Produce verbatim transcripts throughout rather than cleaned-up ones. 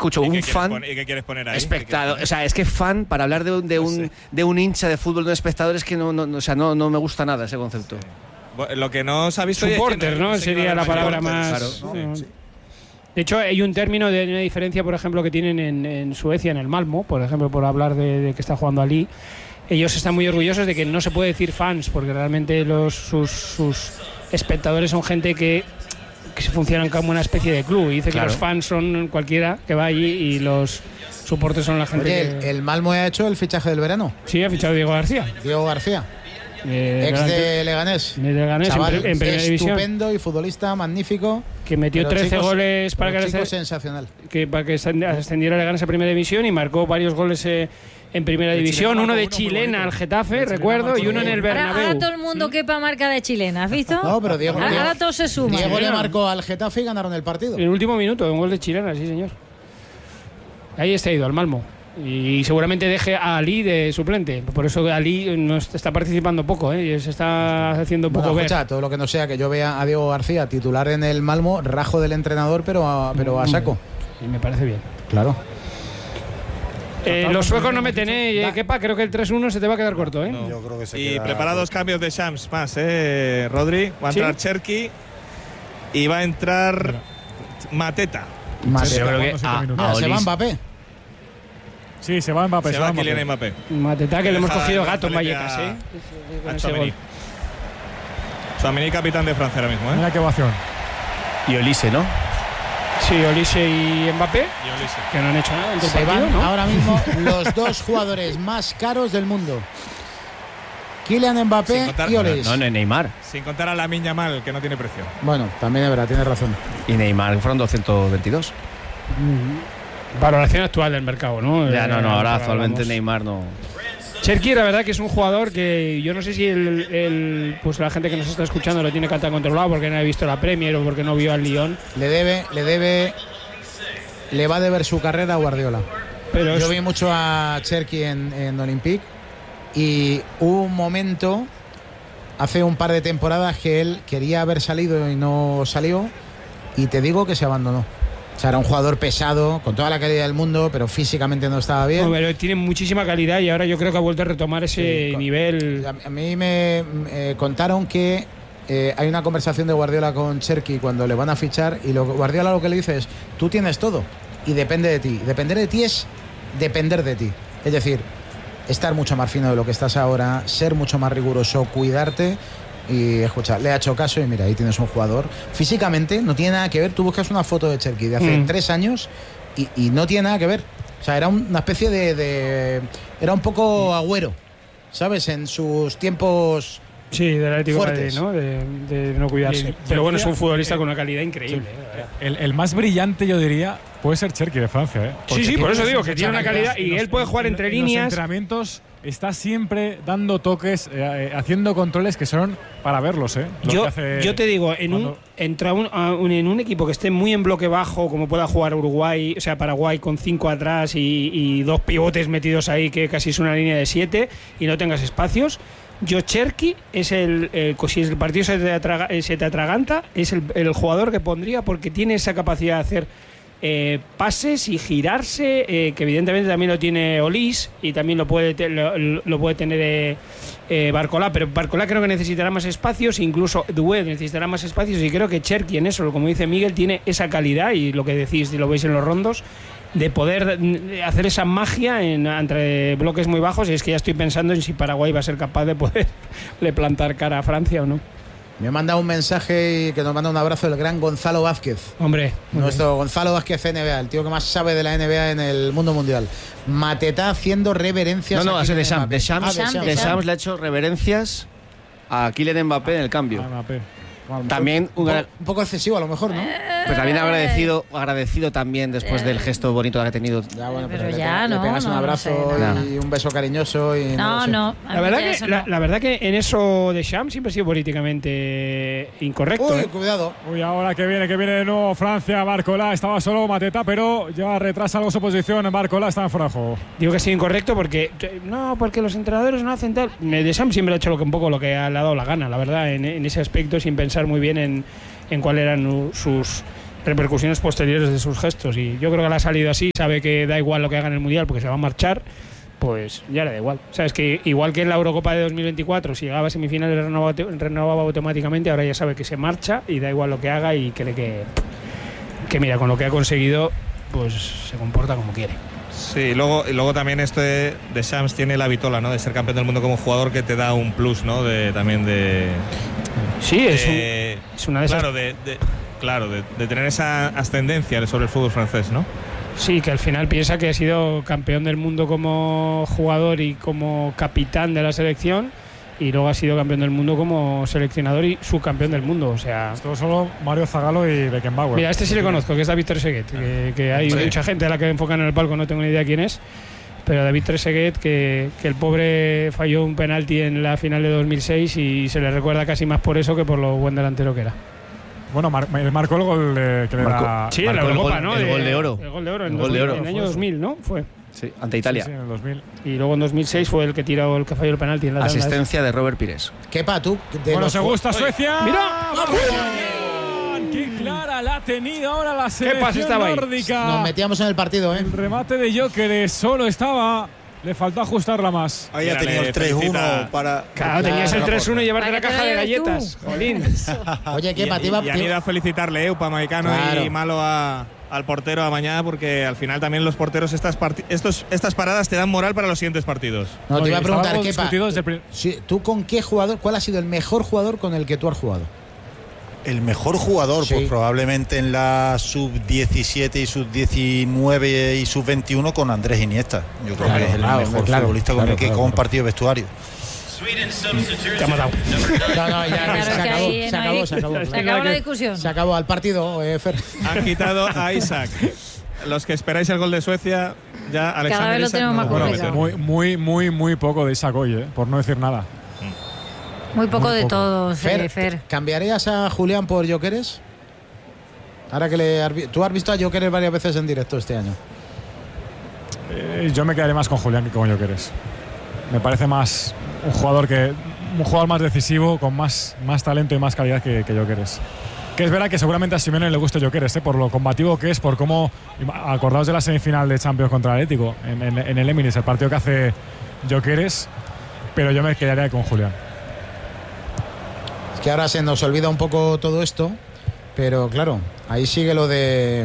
escucho, un fan ¿Y qué quieres poner ahí? espectador, o sea, es que fan, para hablar de un, de un, de un hincha de fútbol, de un espectador, es que no, no, o sea, no, no me gusta nada ese concepto. Sí. Lo que no os ha visto... Supporter, ¿no? Sería la palabra más... Claro. ¿no? Sí. De hecho, hay un término de una diferencia, por ejemplo, que tienen en, en Suecia, en el Malmo, por ejemplo, por hablar de, de que está jugando Ali. Ellos están muy orgullosos de que no se puede decir fans, porque realmente los, sus, sus espectadores son gente que, que funcionan como una especie de club. Y dice claro. que los fans son cualquiera que va allí y los soportes son la gente. Oye, que... ¿el Malmo ha hecho el fichaje del verano? Sí, ha fichado Diego García. Diego García. Eh, ex de Leganés, de Leganés chaval, en, en primera división, estupendo y futbolista magnífico, que metió trece chicos, goles para que, chico sensacional. que para que ascendiera Leganés a primera división y marcó varios goles eh, en primera de división, uno de chilena al Getafe, recuerdo, y uno en el Bernabéu. Ahora, ahora todo el mundo quepa marca de chilena, ¿has visto? No, pero Diego, ahora, Diego, ahora todo se suma. Diego le marcó al Getafe y ganaron el partido. En el último minuto, un gol de chilena, sí señor. Ahí está ido al Malmo. Y seguramente deje a Ali de suplente. Por eso Ali no está participando poco, ¿eh? Se está haciendo poco bueno, ver. Escucha, todo lo que no sea que yo vea a Diego García titular en el Malmo, rajo del entrenador, pero a, pero a saco. Y me parece bien. Claro. Eh, los suecos no meten, eh, Kepa, creo que el tres uno se te va a quedar corto, ¿eh? No. Yo creo que se y queda... prepara dos cambios de Shams más, ¿eh, Rodri? Va a entrar ¿Sí? Cherki y va a entrar Mateta. Mateta. Yo creo que a, a, a se va Mbappé. Sí, se va Mbappé. Se, se va Kylian Mbappé. Mateta, que le hemos cogido gato en Vallecas, ¿eh? A Tchouaméni. Tchouaméni, capitán de Francia ahora mismo, ¿eh? Mira qué ovación. Y Olise, ¿no? Sí, Olise y Mbappé, y Olise. que no han hecho nada. Se partido, van ¿no? ahora mismo los dos jugadores más caros del mundo. Kylian Mbappé contar, y Olise. No, no, Neymar. Sin contar a Lamine Yamal, que no tiene precio. Bueno, también es verdad, tienes razón. Y Neymar fueron doscientos veintidós. Mm-hmm. Valoración actual del mercado, ¿no? Ya, no, no, ahora actualmente Neymar no. Cherki, la verdad que es un jugador que yo no sé si el, el, pues la gente que nos está escuchando lo tiene que estar controlado porque no ha visto la Premier o porque no vio al Lyon. Le debe, le debe, le va a deber su carrera a Guardiola. Pero yo es... vi mucho a Cherki en, en Olympique y hubo un momento hace un par de temporadas que él quería haber salido y no salió y te digo que se abandonó. O sea, era un jugador pesado, con toda la calidad del mundo, pero físicamente no estaba bien. No, pero tiene muchísima calidad y ahora yo creo que ha vuelto a retomar ese sí, nivel. A mí me, me contaron que eh, hay una conversación de Guardiola con Cherki cuando le van a fichar y lo, Guardiola lo que le dice es, tú tienes todo y depende de ti. Depender de ti es depender de ti. Es decir, estar mucho más fino de lo que estás ahora, ser mucho más riguroso, cuidarte. Y escucha, le ha hecho caso y mira, ahí tienes un jugador. Físicamente no tiene nada que ver. Tú buscas una foto de Cherki de hace mm. tres años y, y no tiene nada que ver. O sea, era una especie de, de era un poco Agüero, ¿sabes? En sus tiempos sí, del Atlético fuertes. Madrid, ¿no? De, de no cuidarse. Y, pero bueno, es un futbolista eh, con una calidad increíble. Sí. Eh, el, el más brillante, yo diría, puede ser Cherki de Francia, ¿eh? Sí, sí, por eso digo que tiene una calidad y, y él puede jugar entre en líneas. Los entrenamientos está siempre dando toques, eh, eh, haciendo controles que son para verlos, ¿eh? Lo Yo, que hace yo te digo, en un, entra un, un, en un equipo que esté muy en bloque bajo, como pueda jugar Uruguay, o sea, Paraguay con cinco atrás y, y dos pivotes metidos ahí, que casi es una línea de siete, y no tengas espacios. Yo, Cherki es el, el si el partido se te, atraga, se te atraganta, es el, el jugador que pondría porque tiene esa capacidad de hacer Eh, pases y girarse, eh, que evidentemente también lo tiene Olise y también lo puede, te, lo, lo puede tener eh, eh, Barcolá, pero Barcolá creo que necesitará más espacios, incluso Doué necesitará más espacios y creo que Cherki en eso, como dice Miguel, tiene esa calidad y lo que decís, y lo veis en los rondos, de poder hacer esa magia en, entre bloques muy bajos y es que ya estoy pensando en si Paraguay va a ser capaz de poderle plantar cara a Francia o no. Me ha mandado un mensaje y que nos manda un abrazo el gran Gonzalo Vázquez. Hombre. Nuestro hombre. Gonzalo Vázquez N B A, el tío que más sabe de la N B A en el mundo mundial. Mateta haciendo reverencias. No, no, hace de Shams. De Shams ah, de Shams le ha hecho reverencias a Kylian Mbappé en el cambio. Ah, Mbappé. Bueno, también un, un, un poco excesivo a lo mejor, ¿no? Pero también agradecido, agradecido también después del gesto bonito que ha tenido. Ya, bueno, pero, pero le, ya, le, no, le pegas no, un abrazo no sé, y no. un beso cariñoso y no, no, no. La verdad, que, no. la, la verdad que en eso de Shams siempre ha sido políticamente incorrecto. Uy, ¿eh? cuidado. Uy, ahora que viene, que viene de nuevo Francia, Barcolá, estaba solo Mateta, pero ya retrasa algo su posición, Barcolá está en fuera de juego. Digo que ha sido incorrecto porque no, porque los entrenadores no hacen tal. De Shams siempre ha hecho lo que un poco lo que le ha dado la gana, la verdad, en, en ese aspecto, sin pensar muy bien en en cuáles eran sus repercusiones posteriores de sus gestos. Y yo creo que le ha salido así, sabe que da igual lo que haga en el Mundial porque se va a marchar, pues ya le da igual. O sea, es que igual que en la Eurocopa de dos mil veinticuatro, si llegaba a semifinales renovaba, renovaba automáticamente, ahora ya sabe que se marcha y da igual lo que haga y cree que, que mira, con lo que ha conseguido, pues se comporta como quiere. Sí, y luego, y luego también esto de, de Shams tiene la vitola, ¿no? De ser campeón del mundo como jugador, que te da un plus, ¿no? De, también de... Sí, es, de, un, es una de esas... Claro, de, de, claro de, de tener esa ascendencia sobre el fútbol francés, ¿no? Sí, que al final piensa que ha sido campeón del mundo como jugador y como capitán de la selección, y luego ha sido campeón del mundo como seleccionador y subcampeón del mundo, o sea... Esto solo Mario Zagallo y Beckenbauer. Mira, este sí le conozco, que es David Trezeguet, que, que hay sí. mucha gente a la que enfocan en el palco, no tengo ni idea quién es, pero David Trezeguet, que, que el pobre falló un penalti en la final de dos mil seis y se le recuerda casi más por eso que por lo buen delantero que era. Bueno, mar, marcó el gol de, que le da... Sí, en la Eurocopa, ¿no? El gol de oro. El gol de oro en, el, dos mil, de oro. en el año dos mil, ¿no? Fue. Sí, ante Italia. Sí, sí, en el dos mil. Y luego en dos mil seis fue el que tiró, el que falló el penalti en la asistencia de Robert Pires. Kepa, tú. De bueno, los... se gusta Suecia. ¡Mira! ¡Qué clara la ha tenido ahora la selección nórdica! Nos metíamos en el partido, ¿eh? El remate de Gyökeres solo estaba... Le faltó ajustarla más. Ahí ha tenido el tres uno para... Claro, tenías el tres uno y llevarte la caja de galletas. Jolín. Oye, Kepa, te iba iba... Y han ido a felicitarle, Eupa Maicano claro. y Malo a... al portero a mañana, porque al final también los porteros estas estos estas paradas te dan moral para los siguientes partidos. No, te iba a preguntar, Kepa, sí, ¿tú con qué jugador, cuál ha sido el mejor jugador con el que tú has jugado? El mejor jugador, sí. Pues probablemente en la sub diecisiete y sub diecinueve y sub veintiuno con Andrés Iniesta. Yo creo claro, que es el claro, mejor claro, futbolista claro, con el que he claro, compartido claro. vestuario. Te ha matado. No, no, ya claro, se, acabó, se, no acabó, hay, se acabó, se acabó la discusión. Se acabó al partido, eh, Fer. Han quitado a Isaac. Los que esperáis el gol de Suecia, ya Alexander Cada vez lo Isaac tenemos no más lo muy, muy, muy, muy poco de Isaac hoy, eh, por no decir nada. Muy poco muy de poco. todo, Fer, Fer. ¿Cambiarías a Julián por Gyökeres? Ahora que le has, tú has visto a Gyökeres varias veces en directo este año. Eh, yo me quedaré más con Julián que con Gyökeres. Me parece más un jugador que un jugador más decisivo, con más, más talento y más calidad que, que Gyökeres. Que es verdad que seguramente a Simeone le gusta Gyökeres, ¿eh? Por lo combativo que es, por cómo... Acordaos de la semifinal de Champions contra el Atlético en, en, en el Emirates, el partido que hace Gyökeres, pero yo me quedaría con Julián. Es que ahora se nos olvida un poco todo esto, pero claro, ahí sigue lo de...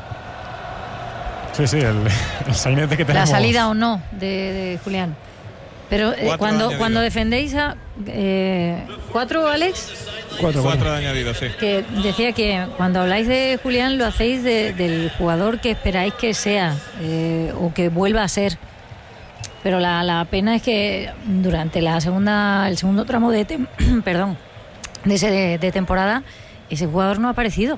Sí, sí, el, el sainete que tenemos. La salida o no de, de Julián. Pero eh, cuando, cuando defendéis a... Eh, ¿Cuatro, Alex? Cuatro, cuatro de añadido, sí. Que decía que cuando habláis de Julián lo hacéis de, del jugador que esperáis que sea eh, o que vuelva a ser. Pero la, la pena es que durante la segunda el segundo tramo de tem, perdón de, ese, de, de temporada ese jugador no ha aparecido.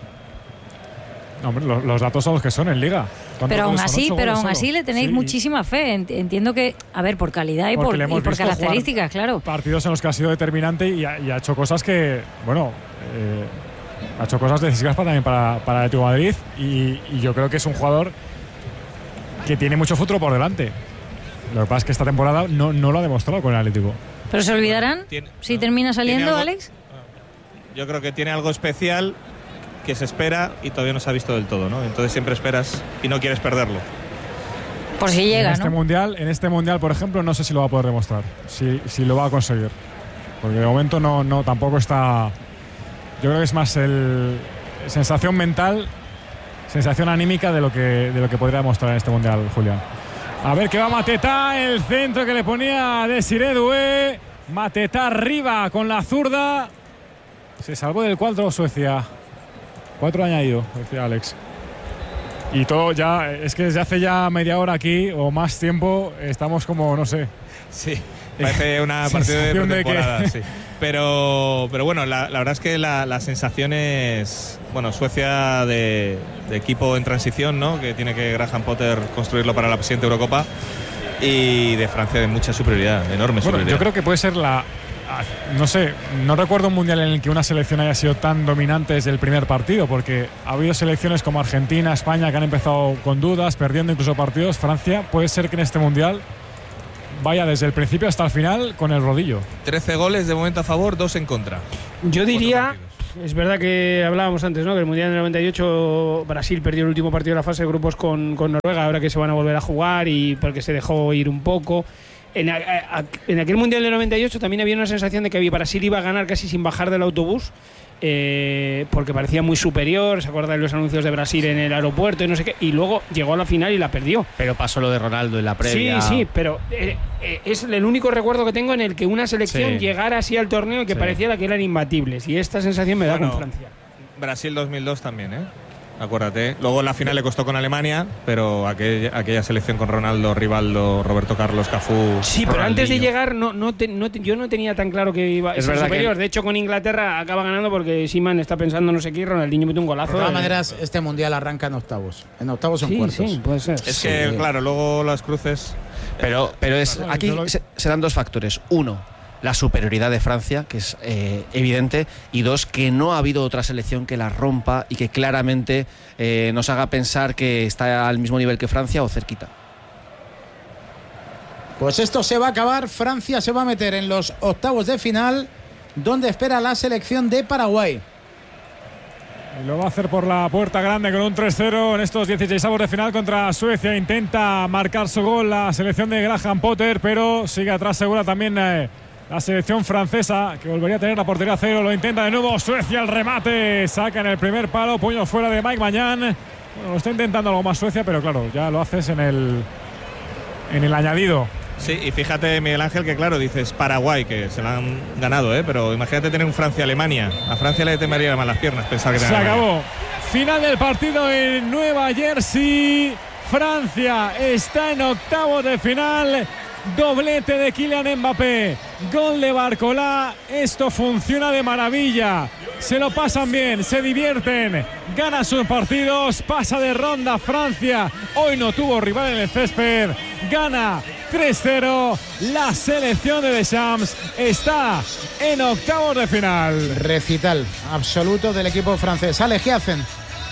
No, hombre, los, los datos son los que son en Liga. Pero aún así, pero aún solo? así le tenéis sí. muchísima fe. Entiendo que, a ver, por calidad y por, y por características, claro. Partidos en los que ha sido determinante y ha, y ha hecho cosas que, bueno, eh, ha hecho cosas decisivas para, también para, para el Atlético de Madrid y, y yo creo que es un jugador que tiene mucho futuro por delante. Lo que pasa es que esta temporada no, no lo ha demostrado con el Atlético. ¿Pero se olvidarán ¿Tiene, si no, termina saliendo, algo, Alex? Yo creo que tiene algo especial que se espera y todavía no se ha visto del todo, ¿no? Entonces siempre esperas y no quieres perderlo. Por si llega, en este ¿no? mundial, en este mundial, por ejemplo, no sé si lo va a poder demostrar, si, si lo va a conseguir, porque de momento no, no, tampoco está. Yo creo que es más el sensación mental, sensación anímica de lo que de lo que podría demostrar en este mundial, Julián. A ver qué va Mateta, el centro que le ponía Desiré Doué. Mateta arriba con la zurda. Se salvó del cuatro Suecia. Cuatro añadido, decía Alex. Y todo ya, es que desde hace ya media hora aquí o más tiempo estamos como, no sé. Sí, parece una partida de pretemporada, de que... sí. Pero, pero bueno, la, la verdad es que la, la sensación es, bueno, Suecia de, de equipo en transición, ¿no? Que tiene que Graham Potter construirlo para la siguiente Eurocopa. Y de Francia de mucha superioridad, enorme bueno, superioridad. Yo creo que puede ser la... No sé, no recuerdo un mundial en el que una selección haya sido tan dominante desde el primer partido, porque ha habido selecciones como Argentina, España que han empezado con dudas, perdiendo incluso partidos. Francia puede ser que en este mundial vaya desde el principio hasta el final con el rodillo. trece goles de momento a favor, dos en contra. Yo diría, es verdad que hablábamos antes, ¿no? Que el Mundial del noventa y ocho Brasil perdió el último partido de la fase de grupos con, con Noruega, ahora que se van a volver a jugar y porque se dejó ir un poco. En, a, a, en aquel Mundial del noventa y ocho también había una sensación de que Brasil iba a ganar casi sin bajar del autobús. Eh, porque parecía muy superior, se acuerdan de los anuncios de Brasil en el aeropuerto y no sé qué, y luego llegó a la final y la perdió. Pero pasó lo de Ronaldo en la previa. Sí, sí, pero eh, eh, es el único recuerdo que tengo en el que una selección sí. llegara así al torneo y que sí. pareciera que eran imbatibles, y esta sensación me da bueno, con Francia. Brasil dos mil dos también, ¿eh? Acuérdate. Luego en la final le costó con Alemania, pero aquella, aquella selección con Ronaldo, Rivaldo, Roberto Carlos, Cafú. Sí, pero antes de llegar no, no, te, no te, yo no tenía tan claro que iba a ser superior. Que... De hecho, con Inglaterra acaba ganando porque Seaman está pensando no sé qué, Ronaldinho mete un golazo. De todas maneras, este mundial arranca en octavos. En octavos son sí, cuartos. Sí, puede ser. Es sí. que, claro, luego las cruces. Pero, pero es aquí se, se dan dos factores. Uno, la superioridad de Francia, que es eh, evidente, y dos, que no ha habido otra selección que la rompa y que claramente eh, nos haga pensar que está al mismo nivel que Francia o cerquita. Pues esto se va a acabar, Francia se va a meter en los octavos de final, donde espera la selección de Paraguay. Y lo va a hacer por la puerta grande con un tres cero en estos dieciseisavos de final contra Suecia. Intenta marcar su gol la selección de Graham Potter, pero sigue atrás segura también eh, la selección francesa, que volvería a tener la portería a cero. Lo intenta de nuevo Suecia, el remate, saca en el primer palo, puño fuera de Mike Mañán. Bueno, lo está intentando algo más Suecia, pero claro, ya lo haces en el en el añadido. Sí, y fíjate, Miguel Ángel, que claro, dices Paraguay, que se la han ganado, ¿eh? Pero imagínate tener un Francia-Alemania. A Francia le temaría más las piernas pensar que se acabó. Final del partido en Nueva Jersey. Francia está en octavos de final. Doblete de Kylian Mbappé, gol de Barcola. Esto funciona de maravilla. Se lo pasan bien, se divierten, gana sus partidos, pasa de ronda Francia. Hoy no tuvo rival en el césped, gana tres cero. La selección de Deschamps está en octavos de final. Recital absoluto del equipo francés. Ale, ¿qué hacen?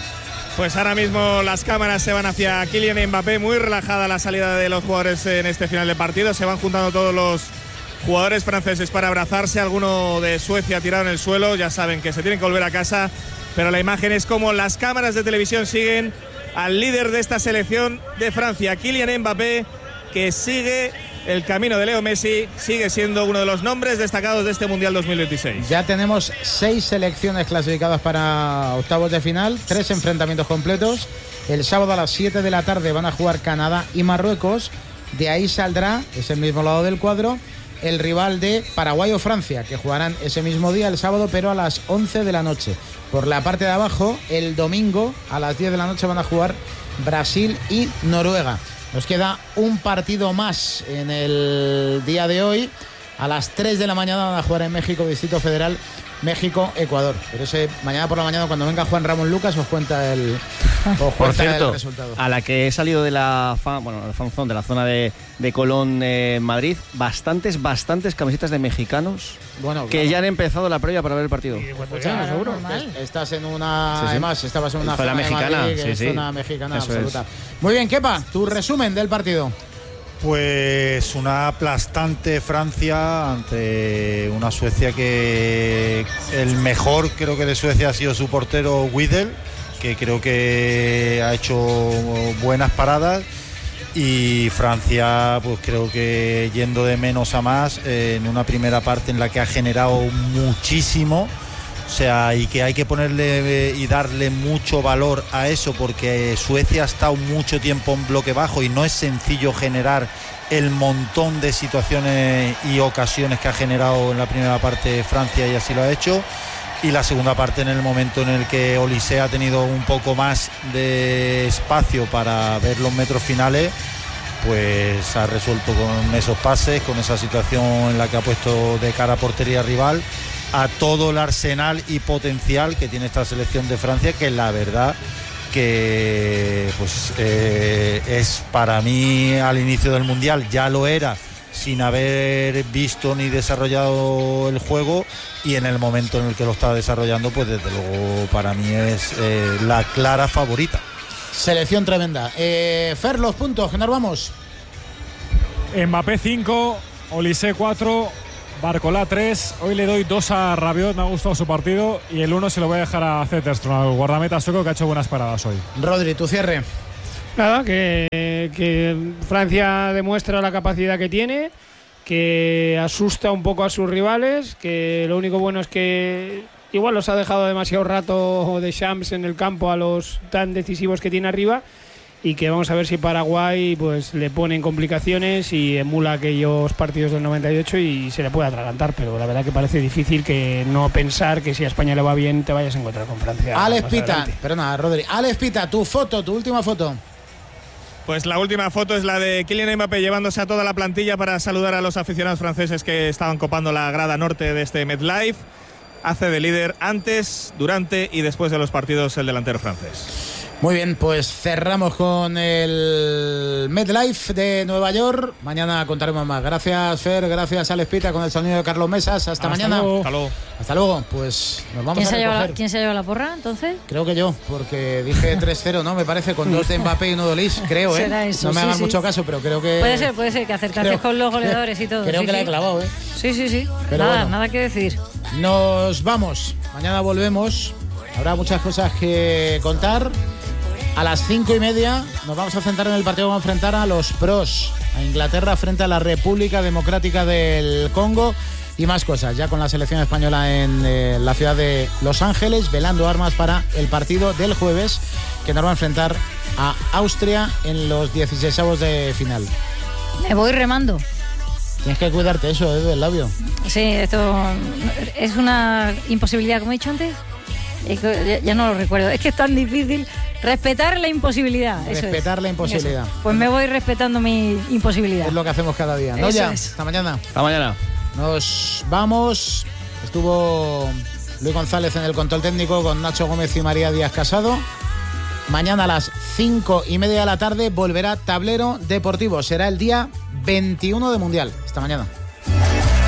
Pues ahora mismo las cámaras se van hacia Kylian Mbappé, muy relajada la salida de los jugadores en este final de partido. Se van juntando todos los jugadores franceses para abrazarse. Alguno de Suecia tirado en el suelo, ya saben que se tienen que volver a casa. Pero la imagen es como las cámaras de televisión siguen al líder de esta selección de Francia, Kylian Mbappé, que sigue el camino de Leo Messi, sigue siendo uno de los nombres destacados de este Mundial dos mil veintiséis. Ya tenemos seis selecciones clasificadas para octavos de final, tres enfrentamientos completos. El sábado a las siete de la tarde van a jugar Canadá y Marruecos. De ahí saldrá, es el mismo lado del cuadro, el rival de Paraguay o Francia, que jugarán ese mismo día, el sábado, pero a las once de la noche. Por la parte de abajo, el domingo a las diez de la noche van a jugar Brasil y Noruega. Nos queda un partido más en el día de hoy. A las tres de la mañana van a jugar en México, Distrito Federal, México-Ecuador. Pero ese mañana por la mañana, cuando venga Juan Ramón Lucas, os cuenta el, os por cuenta cierto, el resultado. A la que he salido de la fan, bueno, la fan zone, de la zona de, de Colón, eh, Madrid, bastantes, bastantes camisetas de mexicanos bueno, que claro. ya han empezado la previa para ver el partido. Sí, pues pues ya, seguro. Estás en una, sí, sí. además, estabas en una zona mexicana, Madrid, que sí, es sí. zona mexicana Eso absoluta. Es. Muy bien, Kepa, tu resumen del partido. Pues una aplastante Francia ante una Suecia que el mejor creo que de Suecia ha sido su portero Widel, que creo que ha hecho buenas paradas, y Francia pues creo que yendo de menos a más eh, en una primera parte en la que ha generado muchísimo. O sea, y que hay que ponerle y darle mucho valor a eso, porque Suecia ha estado mucho tiempo en bloque bajo y no es sencillo generar el montón de situaciones y ocasiones que ha generado en la primera parte Francia, y así lo ha hecho. Y la segunda parte, en el momento en el que Olise ha tenido un poco más de espacio para ver los metros finales, pues ha resuelto con esos pases, con esa situación en la que ha puesto de cara a portería rival, a todo el arsenal y potencial que tiene esta selección de Francia, que la verdad que pues eh, es para mí al inicio del Mundial, ya lo era sin haber visto ni desarrollado el juego, y en el momento en el que lo está desarrollando, pues desde luego para mí es eh, la clara favorita. Selección tremenda. eh, Fer, los puntos, que nos vamos. Mbappé cinco, Olise cuatro, Barcolá tres. Hoy le doy dos a Rabiot, me ha gustado su partido. Y el uno se lo voy a dejar a Zetterström, al guardameta sueco, que ha hecho buenas paradas hoy. Rodri, tu cierre. Nada, que, que Francia demuestra la capacidad que tiene, que asusta un poco a sus rivales, que lo único bueno es que igual los ha dejado demasiado rato de Champs en el campo a los tan decisivos que tiene arriba, y que vamos a ver si Paraguay pues le ponen complicaciones y emula aquellos partidos del noventa y ocho y se le puede atragantar, pero la verdad que parece difícil que no pensar que si a España le va bien te vayas a encontrar con Francia. Alex Pita, perdona, Rodri. Alex Pita, tu foto, tu última foto. Pues la última foto es la de Kylian Mbappé llevándose a toda la plantilla para saludar a los aficionados franceses que estaban copando la grada norte de este MetLife. Hace de líder antes, durante y después de los partidos el delantero francés. Muy bien, pues cerramos con el MetLife de Nueva York. Mañana contaremos más. Gracias, Fer, gracias, Alex Pita, con el sonido de Carlos Mesas. Hasta, Hasta mañana. Luego. Hasta luego. Hasta luego. Pues nos vamos ¿Quién a se recoger. ha la, ¿Quién se ha llevado la porra, entonces? Creo que yo, porque dije tres cero, ¿no? Me parece, con dos de Mbappé y uno de Olís, creo, ¿eh? Será eso, no me sí, hagan sí. mucho caso, pero creo que... Puede ser, puede ser, que acercaste con los goleadores y todo. Creo sí, que sí. la he clavado, ¿eh? Sí, sí, sí. Pero nada, bueno. nada que decir. Nos vamos. Mañana volvemos. Habrá muchas cosas que contar. A las cinco y media nos vamos a centrar en el partido que va a enfrentar a los pros, a Inglaterra frente a la República Democrática del Congo y más cosas, ya con la selección española en eh, la ciudad de Los Ángeles, velando armas para el partido del jueves que nos va a enfrentar a Austria en los dieciseisavos de final. Me voy remando. Tienes que cuidarte eso, ¿eh? Del labio. Sí, esto es una imposibilidad, como he dicho antes. Ya, ya no lo recuerdo. Es que es tan difícil respetar la imposibilidad. Eso Respetar es. la imposibilidad. Eso. Pues me voy respetando mi imposibilidad. Es lo que hacemos cada día. No, Eso ya. es. Hasta mañana. Hasta mañana. Nos vamos. Estuvo Luis González en el control técnico con Nacho Gómez y María Díaz Casado. Mañana a las cinco y media de la tarde volverá Tablero Deportivo. Será el día veintiuno de Mundial. Hasta mañana.